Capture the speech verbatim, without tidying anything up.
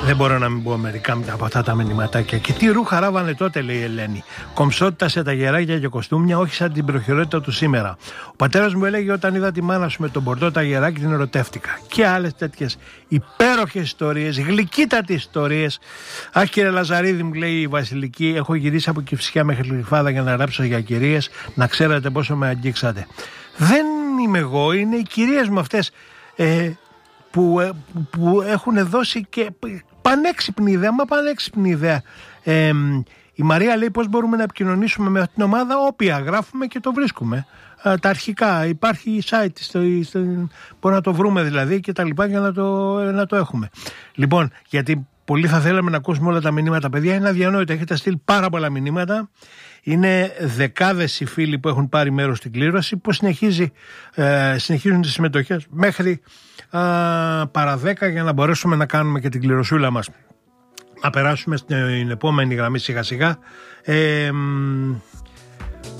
Δεν μπορώ να μην πω μερικά από αυτά τα μηνυματάκια. Και τι ρούχα ράβανε τότε, λέει η Ελένη. Κομψότητα σε τα γεράκια και κοστούμια, όχι σαν την προχειρότητα του σήμερα. Ο πατέρας μου έλεγε: όταν είδα τη μάνα σου με τον μπορτό τα γεράκι, την ερωτεύτηκα. Και άλλες τέτοιες υπέροχες ιστορίες, γλυκύτατες ιστορίες. Αχ, κύριε Λαζαρίδη, μου λέει η Βασιλική, έχω γυρίσει από Κηφισιά μέχρι Γλυφάδα για να ράψω για κυρίες. Να ξέρετε πόσο με αγγίξατε. Δεν είμαι εγώ, είναι οι κυρίες μου αυτές. Ε, Που, που έχουν δώσει και πανέξυπνη ιδέα, μα πανέξυπνη ιδέα. Ε, η Μαρία λέει πώς μπορούμε να επικοινωνήσουμε με την ομάδα, όποια γράφουμε και το βρίσκουμε. Ε, τα αρχικά, υπάρχει site, στο, στο, μπορούμε να το βρούμε δηλαδή και τα λοιπά για να το, να το έχουμε. Λοιπόν, γιατί πολύ θα θέλαμε να ακούσουμε όλα τα μηνύματα, παιδιά, είναι αδιανόητο, έχετε στείλει πάρα πολλά μηνύματα. Είναι δεκάδες οι φίλοι που έχουν πάρει μέρος στην κλήρωση, που συνεχίζει, ε, συνεχίζουν τις συμμετοχές μέχρι ε, παρά δέκα για να μπορέσουμε να κάνουμε και την κληρωσούλα μας. Να περάσουμε στην επόμενη γραμμή σιγά σιγά. Ε,